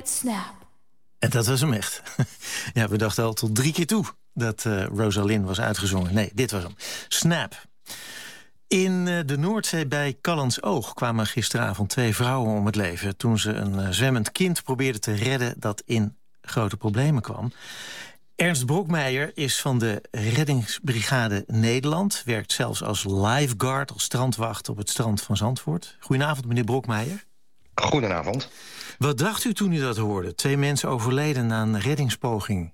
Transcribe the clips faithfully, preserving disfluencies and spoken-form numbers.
met Snap. En dat was hem echt. Ja, we dachten al tot drie keer toe dat uh, Rosalind was uitgezongen. Nee, dit was hem. Snap. In uh, de Noordzee bij Callantsoog kwamen gisteravond twee vrouwen om het leven toen ze een uh, zwemmend kind probeerden te redden dat in grote problemen kwam. Ernst Brokmeijer is van de Reddingsbrigade Nederland. Werkt zelfs als lifeguard, als strandwacht op het strand van Zandvoort. Goedenavond, meneer Brokmeijer. Goedenavond. Wat dacht u toen u dat hoorde? Twee mensen overleden na een reddingspoging.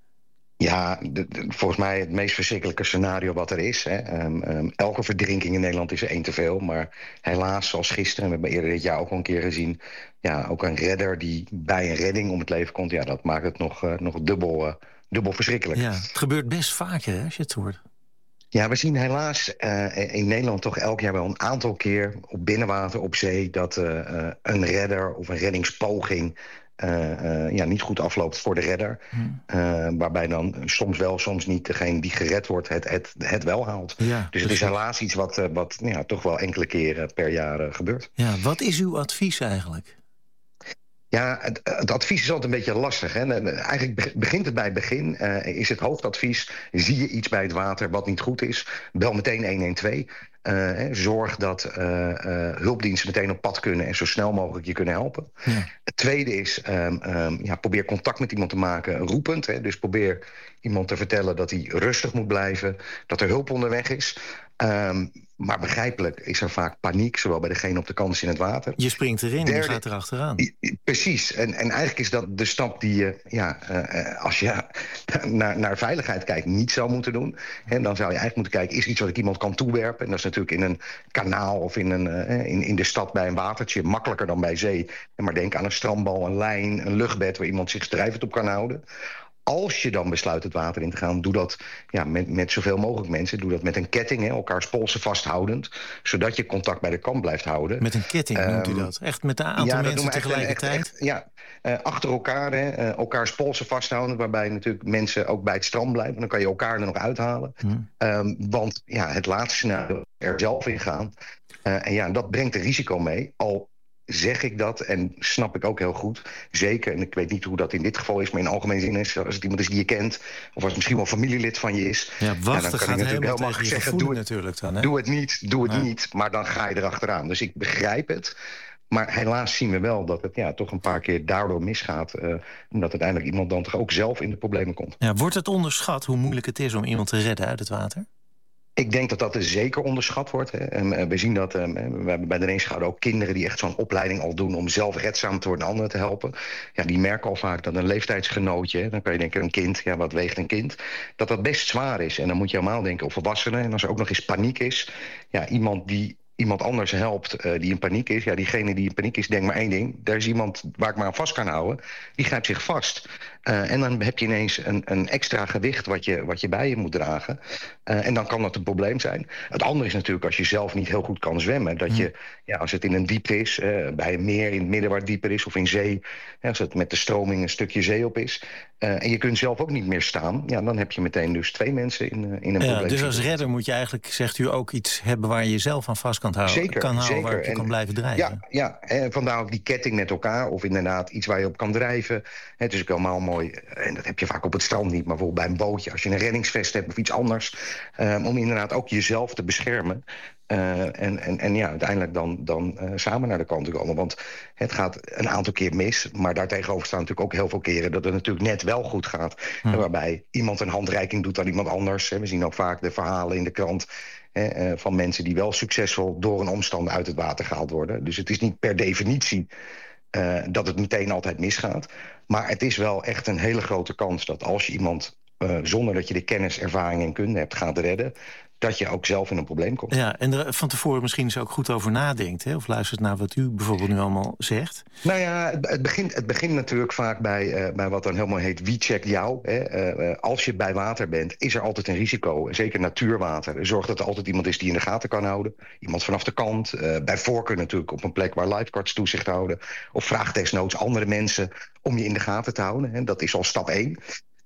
Ja, de, de, volgens mij het meest verschrikkelijke scenario wat er is. Hè. Um, um, elke verdrinking in Nederland is er één te veel. Maar helaas, zoals gisteren, we hebben eerder dit jaar ook al een keer gezien... ja, ook een redder die bij een redding om het leven komt... ja, dat maakt het nog, uh, nog dubbel, uh, dubbel verschrikkelijk. Ja, het gebeurt best vaker, hè, als je het hoort. Ja, we zien helaas uh, in Nederland toch elk jaar wel een aantal keer... op binnenwater, op zee, dat uh, uh, een redder of een reddingspoging... Uh, uh, ja, niet goed afloopt voor de redder. Hmm. Uh, waarbij dan soms wel, soms niet degene die gered wordt het, het, het wel haalt. Ja, dus het is helaas iets wat, uh, wat ja, toch wel enkele keren per jaar uh, gebeurt. Ja, wat is uw advies eigenlijk? Ja, het, het advies is altijd een beetje lastig. Hè? Eigenlijk begint het bij het begin. Uh, is het hoofdadvies, zie je iets bij het water wat niet goed is... bel meteen een een twee. Uh, zorg dat uh, uh, hulpdiensten meteen op pad kunnen... en zo snel mogelijk je kunnen helpen. Ja. Het tweede is, um, um, ja, probeer contact met iemand te maken roepend. Hè? Dus probeer iemand te vertellen dat hij rustig moet blijven... dat er hulp onderweg is... Um, maar begrijpelijk is er vaak paniek, zowel bij degene op de kant als in het water. Je springt erin en je gaat erachteraan. Precies. En, en eigenlijk is dat de stap die je, ja, uh, als je naar, naar veiligheid kijkt, niet zou moeten doen. En dan zou je eigenlijk moeten kijken, is er iets wat ik iemand kan toewerpen? En dat is natuurlijk in een kanaal of in, een, uh, in, in de stad bij een watertje makkelijker dan bij zee. En maar denk aan een strandbal, een lijn, een luchtbed waar iemand zich drijvend op kan houden. Als je dan besluit het water in te gaan, doe dat ja, met, met zoveel mogelijk mensen. Doe dat met een ketting, hè, elkaars polsen vasthoudend. Zodat je contact bij de kant blijft houden. Met een ketting um, noemt u dat? Echt met een aantal ja, mensen tegelijkertijd? Echt, echt, ja, uh, achter elkaar, hè, uh, elkaars polsen vasthouden. Waarbij natuurlijk mensen ook bij het strand blijven. Dan kan je elkaar er nog uithalen. Hmm. Um, want ja, het laatste scenario er zelf in gaan. Uh, en ja, dat brengt een risico mee. Al zeg ik dat en snap ik ook heel goed. Zeker, en ik weet niet hoe dat in dit geval is... maar in algemene zin is, als het iemand is die je kent... of als het misschien wel familielid van je is... Ja, wachten ja, dan kan gaat je natuurlijk helemaal tegen je zeggen, doe het, natuurlijk dan. Hè? Doe het niet, doe het ja. niet, maar dan ga je erachteraan. Dus ik begrijp het. Maar helaas zien we wel dat het ja, toch een paar keer daardoor misgaat. Uh, omdat uiteindelijk iemand dan toch ook zelf in de problemen komt. Ja, wordt het onderschat hoe moeilijk het is om iemand te redden uit het water? Ik denk dat dat er zeker onderschat wordt. Hè. En we zien dat, we hebben bij de Reenschouder ook kinderen... die echt zo'n opleiding al doen om zelf redzaam te worden en anderen te helpen. Ja, die merken al vaak dat een leeftijdsgenootje... Hè, dan kan je denken, een kind, ja, wat weegt een kind... dat dat best zwaar is. En dan moet je helemaal denken op volwassenen. En als er ook nog eens paniek is... ja, iemand die iemand anders helpt uh, die in paniek is... ja, diegene die in paniek is, denkt maar één ding... er is iemand waar ik maar aan vast kan houden... die grijpt zich vast. Uh, en dan heb je ineens een, een extra gewicht wat je, wat je bij je moet dragen. Uh, en dan kan dat een probleem zijn. Het andere is natuurlijk als je zelf niet heel goed kan zwemmen... dat je, ja, als het in een diepte is, uh, bij een meer in het midden waar het dieper is... of in zee, ja, als het met de stroming een stukje zee op is... Uh, en je kunt zelf ook niet meer staan... ja, dan heb je meteen dus twee mensen in, uh, in een ja, probleem. Dus als redder moet je eigenlijk, zegt u, ook iets hebben... waar je jezelf aan vast kan houden, zeker, kan houden zeker. waar je en, kan blijven drijven. Ja, ja, en vandaar ook die ketting met elkaar... of inderdaad iets waar je op kan drijven. Het is ook helemaal mooi... en dat heb je vaak op het strand niet, maar bijvoorbeeld bij een bootje... als je een reddingsvest hebt of iets anders... Um, om inderdaad ook jezelf te beschermen... Uh, en, en, en ja, uiteindelijk dan, dan uh, samen naar de kant te komen. Want het gaat een aantal keer mis. Maar daartegenover staan natuurlijk ook heel veel keren... dat het natuurlijk net wel goed gaat. Hm. En waarbij iemand een handreiking doet aan iemand anders. We zien ook vaak de verhalen in de krant... Hè, uh, van mensen die wel succesvol door een omstander uit het water gehaald worden. Dus het is niet per definitie... Uh, dat het meteen altijd misgaat. Maar het is wel echt een hele grote kans dat als je iemand... Uh, zonder dat je de kennis, ervaring en kunde hebt gaat redden... dat je ook zelf in een probleem komt. Ja, en er van tevoren misschien eens ook goed over nadenkt... Hè? Of luistert naar wat u bijvoorbeeld nu allemaal zegt. Nou ja, het, het, begint, het begint natuurlijk vaak bij, uh, bij wat dan helemaal heet... wie checkt jou? Hè? Uh, uh, als je bij water bent, is er altijd een risico. Zeker natuurwater. Zorg dat er altijd iemand is die in de gaten kan houden. Iemand vanaf de kant. Uh, bij voorkeur natuurlijk op een plek waar lifeguards toezicht houden. Of vraag desnoods andere mensen om je in de gaten te houden. Hè? Dat is al stap één.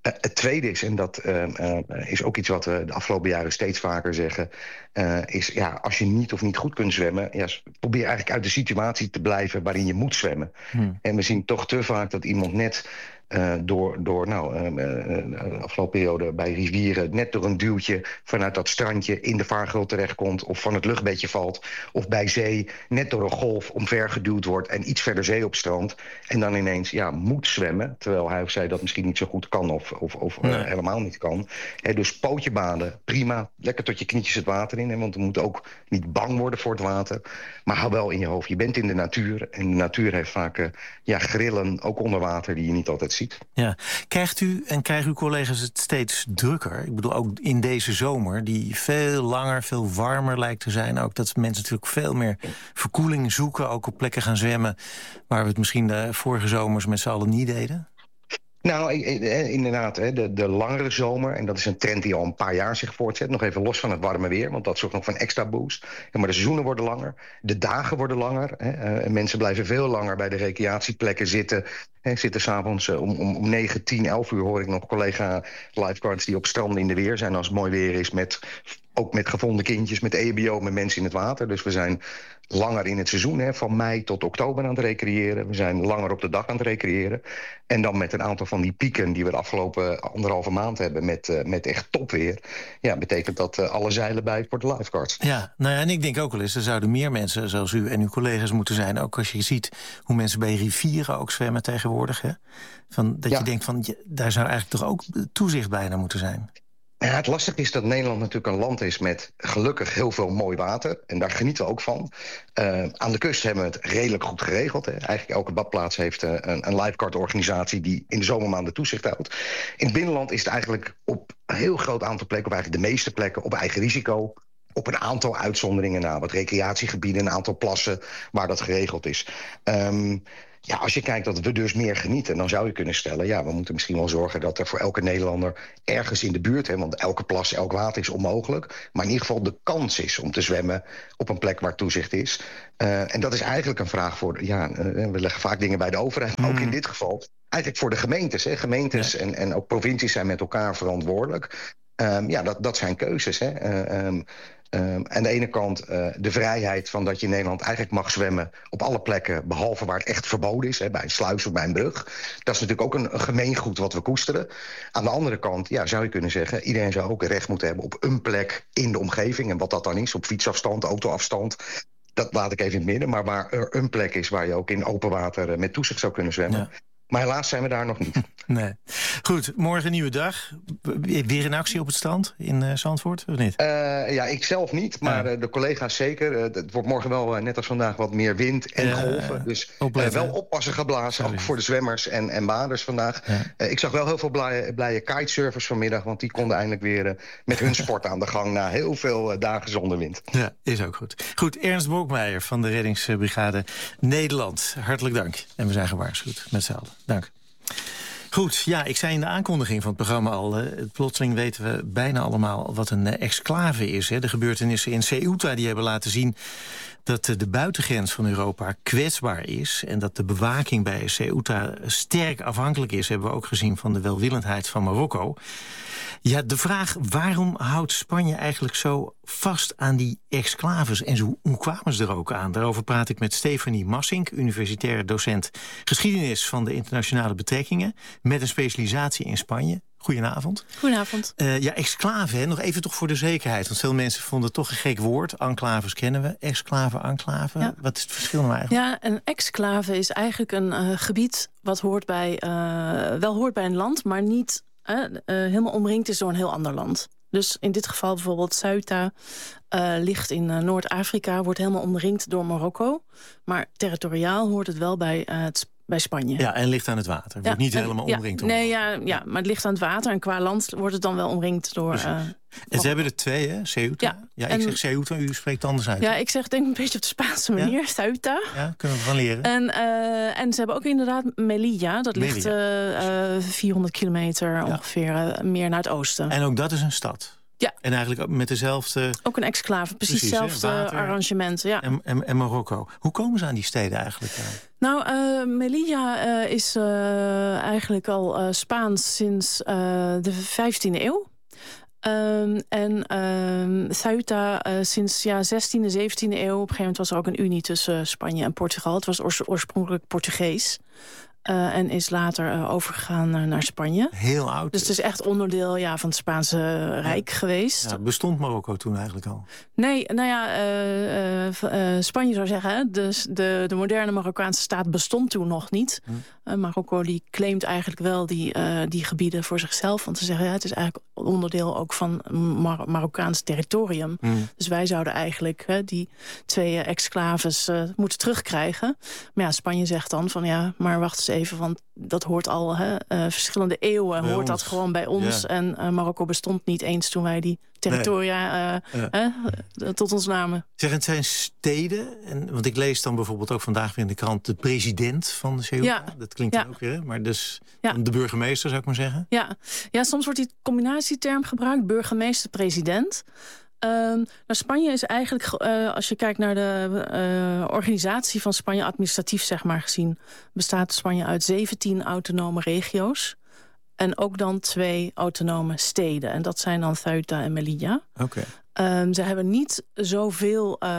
Uh, het tweede is, en dat uh, uh, is ook iets wat we de afgelopen jaren steeds vaker zeggen, uh, is ja, als je niet of niet goed kunt zwemmen, ja, probeer eigenlijk uit de situatie te blijven waarin je moet zwemmen. Hmm. En we zien toch te vaak dat iemand net Uh, door, door nou, uh, uh, uh, afgelopen periode bij rivieren net door een duwtje vanuit dat strandje in de vaargeul terechtkomt, of van het luchtbedje valt, of bij zee net door een golf omvergeduwd wordt en iets verder zee opstroomt en dan ineens ja, moet zwemmen, terwijl hij of zij dat misschien niet zo goed kan of, of, of nee. uh, helemaal niet kan. He, dus pootje baden, prima, lekker tot je knietjes het water in, he, want we moeten ook niet bang worden voor het water, maar hou wel in je hoofd, je bent in de natuur en de natuur heeft vaak uh, ja, grillen, ook onder water, die je niet altijd ziet. Ja. Krijgt u en krijgen uw collega's het steeds drukker? Ik bedoel, ook in deze zomer, die veel langer, veel warmer lijkt te zijn. Ook dat mensen natuurlijk veel meer verkoeling zoeken, ook op plekken gaan zwemmen waar we het misschien de vorige zomers met z'n allen niet deden. Nou, inderdaad, de, de langere zomer, en dat is een trend die al een paar jaar zich voortzet, nog even los van het warme weer, want dat zorgt nog voor een extra boost. Maar de seizoenen worden langer, de dagen worden langer. Hè. Mensen blijven veel langer bij de recreatieplekken zitten. Hè, zitten s'avonds om, om, om negen, tien, elf uur hoor ik nog collega lifeguards die op stranden in de weer zijn als het mooi weer is, met, ook met gevonden kindjes, met E H B O, met mensen in het water. Dus we zijn langer in het seizoen, hè, van mei tot oktober aan het recreëren. We zijn langer op de dag aan het recreëren. En dan met een aantal van die pieken die we de afgelopen anderhalve maand hebben met, uh, met echt topweer. Ja, betekent dat uh, alle zeilen bij voor de lifeguards. Ja, nou ja, en ik denk ook wel eens, er zouden meer mensen zoals u en uw collega's moeten zijn. Ook als je ziet hoe mensen bij rivieren ook zwemmen tegenwoordig. Hè? Van, dat ja. je denkt van, daar zou eigenlijk toch ook toezicht bijna moeten zijn. Ja, het lastige is dat Nederland natuurlijk een land is met gelukkig heel veel mooi water. En daar genieten we ook van. Uh, aan de kust hebben we het redelijk goed geregeld. Hè. Eigenlijk elke badplaats heeft uh, een, een lifeguard-organisatie die in de zomermaanden toezicht houdt. In het binnenland is het eigenlijk op een heel groot aantal plekken, op eigenlijk de meeste plekken, op eigen risico. Op een aantal uitzonderingen na, wat recreatiegebieden, een aantal plassen waar dat geregeld is. Um, Ja, als je kijkt dat we dus meer genieten, dan zou je kunnen stellen, ja, we moeten misschien wel zorgen dat er voor elke Nederlander ergens in de buurt, hè, want elke plas, elk water is onmogelijk, maar in ieder geval de kans is om te zwemmen op een plek waar toezicht is. Uh, en dat is eigenlijk een vraag voor, ja, uh, we leggen vaak dingen bij de overheid, maar mm. ook in dit geval eigenlijk voor de gemeentes. Hè. Gemeentes ja. en, en ook provincies zijn met elkaar verantwoordelijk. Um, ja, dat, dat zijn keuzes. Hè. Uh, um, Um, aan de ene kant uh, de vrijheid van dat je in Nederland eigenlijk mag zwemmen op alle plekken, behalve waar het echt verboden is, hè, bij een sluis of bij een brug. Dat is natuurlijk ook een, een gemeengoed wat we koesteren. Aan de andere kant ja, zou je kunnen zeggen, iedereen zou ook recht moeten hebben op een plek in de omgeving. En wat dat dan is, op fietsafstand, autoafstand, dat laat ik even in het midden. Maar waar er een plek is waar je ook in open water uh, met toezicht zou kunnen zwemmen. Ja. Maar helaas zijn we daar nog niet. Nee. Goed, morgen een nieuwe dag. Weer in actie op het strand in uh, Zandvoort, of niet? Uh, ja, ik zelf niet, maar ja. uh, de collega's zeker. Uh, het wordt morgen wel, uh, net als vandaag, wat meer wind en uh, golven. Dus uh, wel oppassen geblazen, Sorry. ook voor de zwemmers en, en baders vandaag. Ja. Uh, ik zag wel heel veel blije, blije kitesurfers vanmiddag, want die konden eindelijk weer uh, met hun sport aan de gang na heel veel uh, dagen zonder wind. Ja, is ook goed. Goed, Ernst Bokmeijer van de Reddingsbrigade Nederland. Hartelijk dank. En we zijn gewaarschuwd met z'n allen. Dank. Goed, ja, ik zei in de aankondiging van het programma al, uh, plotseling weten we bijna allemaal wat een uh, exclave is. Hè. De gebeurtenissen in Ceuta die hebben laten zien dat uh, de buitengrens van Europa kwetsbaar is en dat de bewaking bij Ceuta sterk afhankelijk is, hebben we ook gezien van de welwillendheid van Marokko. Ja, de vraag, waarom houdt Spanje eigenlijk zo vast aan die exclaves? En zo, hoe kwamen ze er ook aan? Daarover praat ik met Stefanie Massink, universitair docent geschiedenis van de internationale betrekkingen, met een specialisatie in Spanje. Goedenavond. Goedenavond. Uh, ja, exclave, hè? Nog even toch voor de zekerheid. Want veel mensen vonden het toch een gek woord. Enclaves kennen we. Exclave, enclave. Ja. Wat is het verschil nou eigenlijk? Ja, een exclave is eigenlijk een uh, gebied wat hoort bij, uh, wel hoort bij een land, maar niet uh, uh, helemaal omringd is door een heel ander land. Dus in dit geval bijvoorbeeld Ceuta uh, ligt in uh, Noord-Afrika, wordt helemaal omringd door Marokko. Maar territoriaal hoort het wel bij uh, het bij Spanje. Ja, en ligt aan het water. Wordt ja, niet en, helemaal omringd. Ja, nee, ja, ja, maar het ligt aan het water. En qua land wordt het dan wel omringd door... Uh, en ze hebben er twee, hè? Ceuta. Ja, ja ik en, zeg Ceuta, u spreekt anders uit. Ja, ik zeg denk een beetje op de Spaanse manier. Ja? Ceuta. Ja, kunnen we van leren. En, uh, en ze hebben ook inderdaad Melilla. Dat Melilla. ligt uh, uh, vierhonderd kilometer ja. ongeveer uh, meer naar het oosten. En ook dat is een stad? Ja. En eigenlijk ook met dezelfde... Ook een exclave, precies hetzelfde arrangement. Ja. En, en, en Marokko. Hoe komen ze aan die steden eigenlijk? Nou, uh, Melilla uh, is uh, eigenlijk al uh, Spaans sinds uh, de vijftiende eeuw. Um, en um, Ceuta uh, sinds ja, zestiende, zeventiende eeuw. Op een gegeven moment was er ook een unie tussen Spanje en Portugal. Het was oors- oorspronkelijk Portugees. Uh, en is later uh, overgegaan uh, naar Spanje. Heel oud. Dus het is echt onderdeel ja, van het Spaanse Rijk ja. geweest. Ja, bestond Marokko toen eigenlijk al? Nee, nou ja, uh, uh, uh, Spanje zou zeggen... Hè, de, de, de moderne Marokkaanse staat bestond toen nog niet. Hm. Uh, Marokko die claimt eigenlijk wel die, uh, die gebieden voor zichzelf. Want ze zeggen, ja, het is eigenlijk onderdeel ook van Mar- Marokkaans territorium. Hm. Dus wij zouden eigenlijk hè, die twee uh, exclaves uh, moeten terugkrijgen. Maar ja, Spanje zegt dan van ja, maar wacht eens even... want dat hoort al hè, uh, verschillende eeuwen, bij hoort ons. Dat gewoon bij ons. Ja. En uh, Marokko bestond niet eens toen wij die territoria nee. uh, ja. uh, tot ons namen. Zeg, het zijn steden, en, want ik lees dan bijvoorbeeld ook vandaag weer in de krant... de president van de Ceuta, ja. dat klinkt ja. ook weer, maar dus ja. de burgemeester zou ik maar zeggen. Ja, ja soms wordt die combinatieterm gebruikt, burgemeester-president... Uh, nou, Spanje is eigenlijk, uh, als je kijkt naar de uh, organisatie van Spanje... administratief zeg maar gezien, bestaat Spanje uit zeventien autonome regio's. En ook dan twee autonome steden. En dat zijn dan Ceuta en Melilla. Okay. Um, ze hebben niet zoveel uh,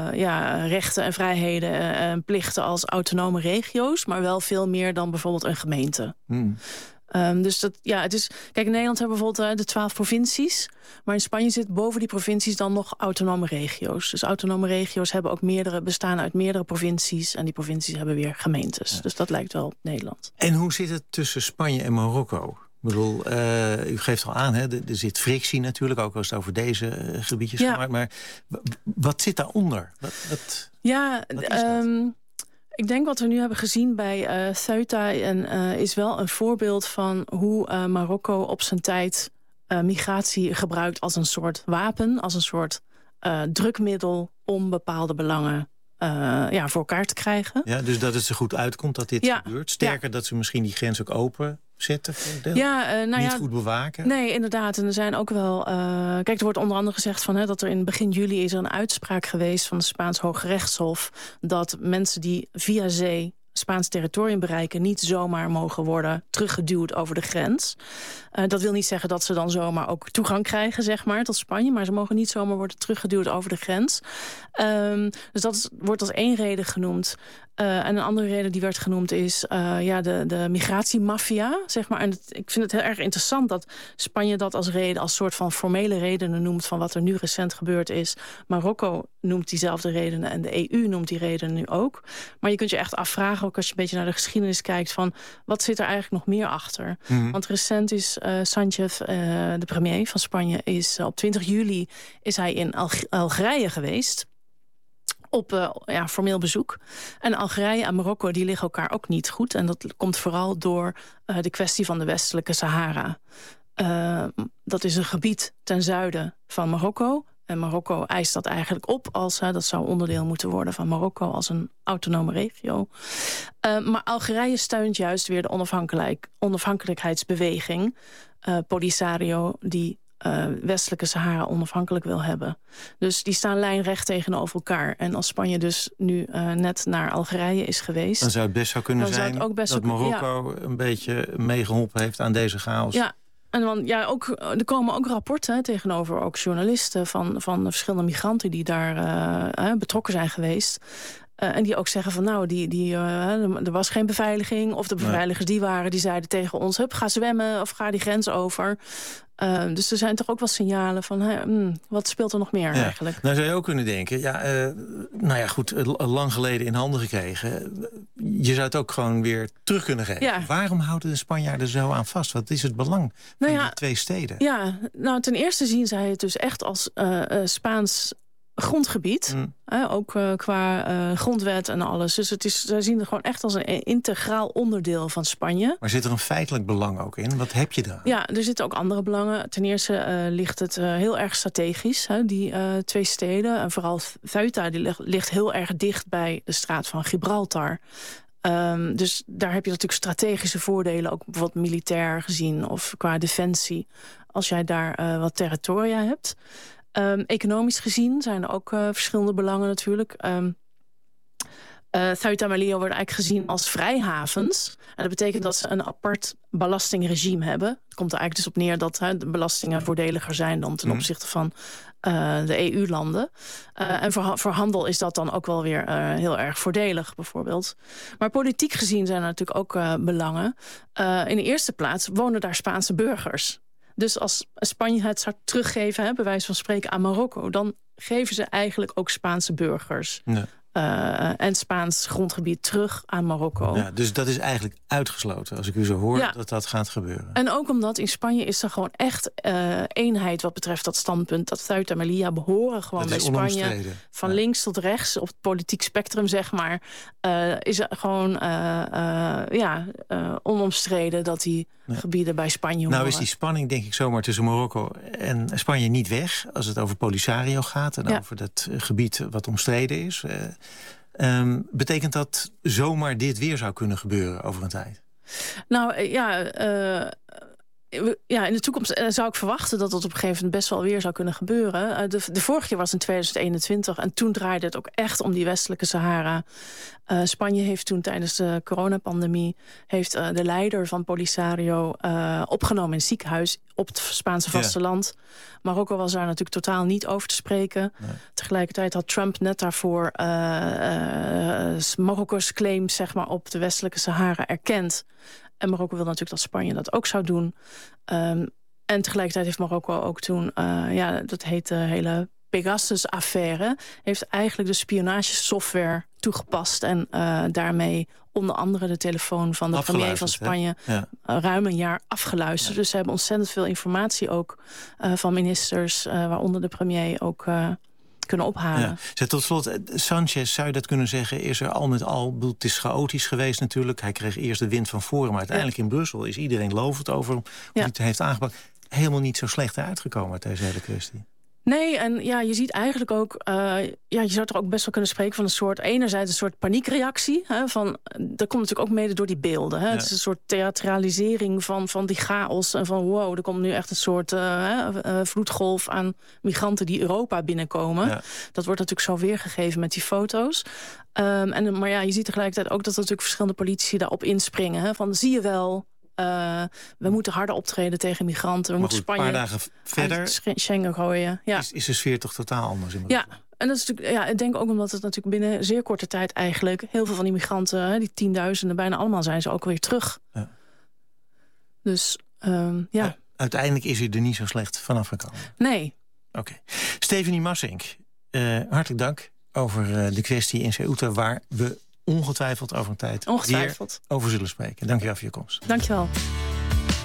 ja, rechten en vrijheden en plichten als autonome regio's... maar wel veel meer dan bijvoorbeeld een gemeente. Hmm. Um, dus dat, ja, het is. Kijk, in Nederland hebben we bijvoorbeeld uh, de twaalf provincies. Maar in Spanje zit boven die provincies dan nog autonome regio's. Dus autonome regio's hebben ook meerdere, bestaan uit meerdere provincies. En die provincies hebben weer gemeentes. Ja. Dus dat lijkt wel op Nederland. En hoe zit het tussen Spanje en Marokko? Ik bedoel, uh, u geeft al aan, hè, er zit frictie natuurlijk, ook als het over deze uh, gebiedjes ja. gaat. Maar wat zit daaronder? Wat, wat, ja, wat is um, dat? Ik denk wat we nu hebben gezien bij uh, Ceuta en, uh, is wel een voorbeeld van hoe uh, Marokko op zijn tijd uh, migratie gebruikt als een soort wapen, als een soort uh, drukmiddel om bepaalde belangen uh, ja, voor elkaar te krijgen. Ja, dus dat het er goed uitkomt dat dit ja. gebeurt. Sterker ja. dat ze misschien die grens ook open zetten. Ja, uh, nou Niet ja, goed bewaken. Nee, inderdaad. En er zijn ook wel... Uh, kijk, er wordt onder andere gezegd van, hè, dat er in begin juli is er een uitspraak geweest van het Spaans Hooggerechtshof dat mensen die via zee Spaans territorium bereiken niet zomaar mogen worden teruggeduwd over de grens. Uh, dat wil niet zeggen dat ze dan zomaar ook toegang krijgen, zeg maar, tot Spanje, maar ze mogen niet zomaar worden teruggeduwd over de grens. Um, dus dat is, wordt als één reden genoemd. Uh, en een andere reden die werd genoemd is uh, ja, de, de migratiemafia, zeg maar. En het, ik vind het heel erg interessant dat Spanje dat als reden, als soort van formele redenen noemt van wat er nu recent gebeurd is. Marokko noemt diezelfde redenen en de E U noemt die redenen nu ook. Maar je kunt je echt afvragen, ook als je een beetje naar de geschiedenis kijkt, van wat zit er eigenlijk nog meer achter? Mm-hmm. Want recent is uh, Sánchez, uh, de premier van Spanje, is uh, op twintig juli is hij in Alg- Algerije geweest. Op uh, ja, formeel bezoek. En Algerije en Marokko die liggen elkaar ook niet goed. En dat komt vooral door uh, de kwestie van de westelijke Sahara. Uh, dat is een gebied ten zuiden van Marokko. En Marokko eist dat eigenlijk op als uh, dat zou onderdeel moeten worden van Marokko als een autonome regio. Uh, maar Algerije steunt juist weer de onafhankelijk, onafhankelijkheidsbeweging. Uh, Polisario, die Uh, westelijke Sahara onafhankelijk wil hebben. Dus die staan lijnrecht tegenover elkaar. En als Spanje dus nu uh, net naar Algerije is geweest, dan zou het best zo kunnen zijn ook best dat Marokko ja. een beetje meegeholpen heeft aan deze chaos. Ja. En dan, ja, ook, er komen ook rapporten hè, tegenover ook journalisten van, van verschillende migranten die daar uh, betrokken zijn geweest. Uh, en die ook zeggen van nou, die, die, uh, er was geen beveiliging. Of de beveiligers die waren, die zeiden tegen ons, hup, ga zwemmen of ga die grens over. Uh, dus er zijn toch ook wel signalen van, hey, mm, wat speelt er nog meer ja. eigenlijk? Nou zou je ook kunnen denken, ja, uh, nou ja goed, lang geleden in handen gekregen. Je zou het ook gewoon weer terug kunnen geven. Ja. Waarom houden de Spanjaarden zo aan vast? Wat is het belang nou van ja, die twee steden? Ja, nou ten eerste zien zij het dus echt als uh, uh, Spaans grondgebied, mm. eh, ook uh, qua uh, grondwet en alles. Dus het is, zij zien het gewoon echt als een integraal onderdeel van Spanje. Maar zit er een feitelijk belang ook in? Wat heb je daar? Ja, er zitten ook andere belangen. Ten eerste uh, ligt het uh, heel erg strategisch, hè, die uh, twee steden. En vooral Ceuta, die ligt, ligt heel erg dicht bij de straat van Gibraltar. Um, dus daar heb je natuurlijk strategische voordelen, ook bijvoorbeeld militair gezien of qua defensie, als jij daar uh, wat territoria hebt. Um, economisch gezien zijn er ook uh, verschillende belangen natuurlijk. Um, Uh, Ceuta en Melilla worden eigenlijk gezien als vrijhavens. En dat betekent dat ze een apart belastingregime hebben. Het komt er eigenlijk dus op neer dat hè, de belastingen voordeliger zijn dan ten opzichte van uh, de E U-landen. Uh, en voor, voor handel is dat dan ook wel weer uh, heel erg voordelig, bijvoorbeeld. Maar politiek gezien zijn er natuurlijk ook uh, belangen. Uh, in de eerste plaats wonen daar Spaanse burgers. Dus als Spanje het zou teruggeven, hè, bij wijze van spreken aan Marokko, dan geven ze eigenlijk ook Spaanse burgers Nee. Uh, en Spaans grondgebied terug aan Marokko. Ja, dus dat is eigenlijk uitgesloten, als ik u zo hoor, ja. dat dat gaat gebeuren. En ook omdat in Spanje is er gewoon echt uh, eenheid wat betreft dat standpunt. Dat Ceuta en Melilla behoren gewoon bij Spanje. Van ja. links tot rechts, op het politiek spectrum, zeg maar. Uh, is er gewoon uh, uh, ja, uh, onomstreden dat die ja. gebieden bij Spanje horen. Nou is die spanning, denk ik, zomaar tussen Marokko en Spanje niet weg, als het over Polisario gaat en ja. over dat gebied wat omstreden is. Uh, Um, betekent dat zomaar dit weer zou kunnen gebeuren over een tijd? Nou ja, uh, ja in de toekomst uh, zou ik verwachten dat dat op een gegeven moment best wel weer zou kunnen gebeuren. Uh, de, de vorige keer was in tweeduizend eenentwintig en toen draaide het ook echt om die westelijke Sahara. Uh, Spanje heeft toen tijdens de coronapandemie heeft uh, de leider van Polisario uh, opgenomen in het ziekenhuis op het Spaanse vasteland. Ja. Marokko was daar natuurlijk totaal niet over te spreken. Nee. Tegelijkertijd had Trump net daarvoor uh, uh, Marokko's claims, zeg maar, op de westelijke Sahara erkend. En Marokko wil natuurlijk dat Spanje dat ook zou doen. Um, en tegelijkertijd heeft Marokko ook toen, uh, ja, dat heet de hele Pegasus-affaire, heeft eigenlijk de spionagesoftware toegepast en uh, daarmee onder andere de telefoon van de premier van Spanje ja. ruim een jaar afgeluisterd. Ja. Dus ze hebben ontzettend veel informatie ook uh, van ministers, uh, waaronder de premier ook uh, kunnen ophalen. Ja. Zeg, tot slot, Sanchez, zou je dat kunnen zeggen, is er al met al, het is chaotisch geweest natuurlijk. Hij kreeg eerst de wind van voren, maar uiteindelijk ja. in Brussel is iedereen lovend over hoe ja. hij het heeft aangepakt. Helemaal niet zo slecht uitgekomen uit deze hele kwestie. Nee, en ja, je ziet eigenlijk ook, uh, ja, je zou er ook best wel kunnen spreken van een soort, enerzijds een soort paniekreactie. Hè, van, dat komt natuurlijk ook mede door die beelden. Hè. Ja. Het is een soort theatralisering van, van die chaos en van wow, er komt nu echt een soort uh, uh, vloedgolf aan migranten die Europa binnenkomen. Ja. Dat wordt natuurlijk zo weergegeven met die foto's. Um, en, maar ja, je ziet tegelijkertijd ook dat er natuurlijk verschillende politici daarop inspringen. Hè, van, zie je wel, Uh, we moeten harder optreden tegen migranten. We maar moeten goed, Spanje een paar dagen verder Schengen gooien. Ja. Is, is de sfeer toch totaal anders? In ja, en dat is natuurlijk, ja, ik denk ook omdat het natuurlijk binnen zeer korte tijd eigenlijk heel veel van die migranten, die tienduizenden, bijna allemaal zijn ze ook weer terug. Ja. Dus um, ja. U, uiteindelijk is hij er niet zo slecht vanaf gekomen. Nee. Oké. Okay. Stephanie Massink, uh, hartelijk dank over uh, de kwestie in Ceuta, waar we ongetwijfeld over een tijd ongetwijfeld. weer over zullen spreken. Dank je wel voor je komst. Dank je wel.